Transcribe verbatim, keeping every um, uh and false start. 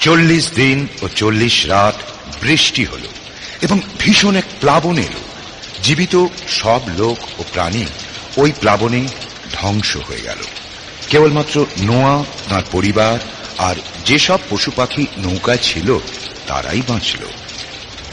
চল্লিশ দিন ও চল্লিশ রাত বৃষ্টি হল এবং ভীষণ এক প্লাবন এলো। জীবিত সব লোক ও প্রাণী ওই প্লাবনে ধ্বংস হয়ে গেল। কেবলমাত্র নোয়া, তাঁর পরিবার আর যেসব পশু পাখি নৌকায় ছিল তারাই বাঁচল।